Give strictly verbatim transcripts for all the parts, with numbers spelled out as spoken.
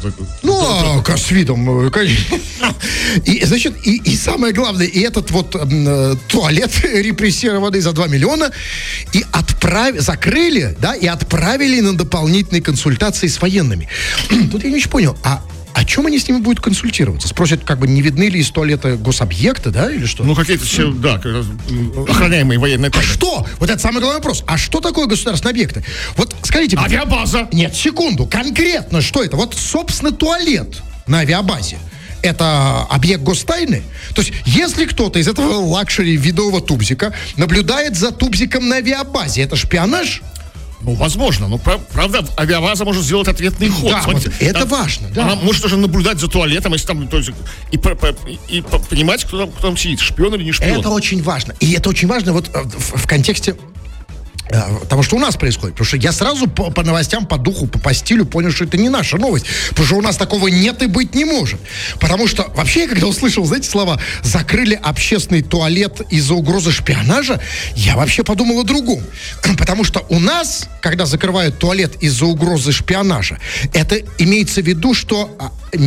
Ну, а с видом, конечно. И, значит, и, и самое главное, и этот вот э, туалет репрессированный за два миллиона и отправили, закрыли, да, и отправили на дополнительные консультации с военными. Тут я не очень понял, а о чем они с ними будут консультироваться? Спросят, как бы, не видны ли из туалета гособъекты, да, или что? Ну, какие-то все, да, охраняемые военные тайны. А что? Вот это самый главный вопрос. А что такое государственные объекты? Вот скажите мне. Авиабаза. Нет, секунду. Конкретно что это? Вот, собственно, туалет на авиабазе. Это объект гостайны? То есть, если кто-то из этого лакшери видового тубзика наблюдает за тубзиком на авиабазе, это шпионаж? Ну, возможно, но правда, авиабаза может сделать ответный ход. Да, Смотрите, вот это там, важно, да. Она может даже наблюдать за туалетом, если там, то есть, и, и, и понимать, кто там, кто там сидит, шпион или не шпион. Это очень важно. И это очень важно вот в, в контексте того, что у нас происходит. Потому что я сразу по, по новостям, по духу, по, по стилю понял, что это не наша новость. Потому что у нас такого нет и быть не может. Потому что вообще, я когда услышал, знаете, слова «закрыли общественный туалет из-за угрозы шпионажа», я вообще подумал о другом. Потому что у нас, когда закрывают туалет из-за угрозы шпионажа, это имеется в виду, что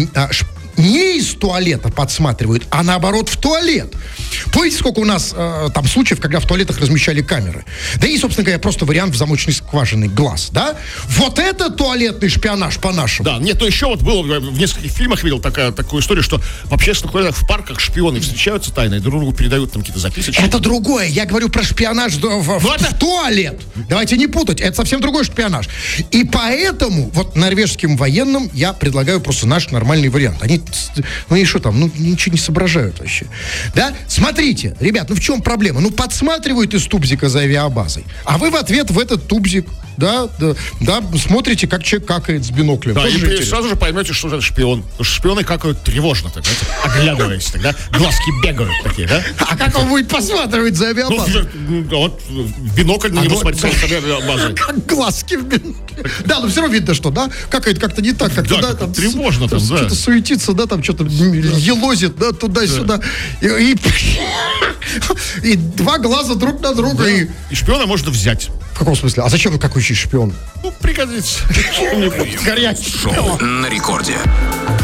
не из туалета подсматривают, а наоборот в туалет. Помните, сколько у нас э, там случаев, когда в туалетах размещали камеры? Да и, собственно говоря, просто вариант в замочной скважине глаз, да? Вот это туалетный шпионаж по-нашему. Да, нет, то еще вот было, в нескольких фильмах видел такая, такую историю, что в общественных туалетах, в парках шпионы встречаются тайно и друг другу передают там какие-то записочки. Это другое, я говорю про шпионаж в, в, в, в туалет. Давайте не путать, это совсем другой шпионаж. И поэтому вот норвежским военным я предлагаю просто наш нормальный вариант. Они, ну и что там, ну ничего не соображают вообще. Да? Смотрите, ребят, ну в чем проблема? Ну подсматривают из тубзика за авиабазой, а вы в ответ в этот тубзик, да, да, да смотрите, как человек какает с биноклем. Да, и сразу же поймете, что это шпион. Потому что шпионы какают тревожно, так, знаете, оглядываясь, тогда глазки бегают такие, да? А как он будет посматривать за авиабазой? Ну, вот в бинокль на него смотреть за авиабазой. Как глазки в бинокль. Да, но все равно видно, что, да, какает как-то не так, как-то, да, там тревожно там, да. Что-то суетится, да, там что-то елозит, да, туда-сюда. И и два глаза друг на друга. И шпиона можно взять. В каком смысле? А зачем вы как учить шпион? Ну, пригодится. Горячий. Шоу на рекорде.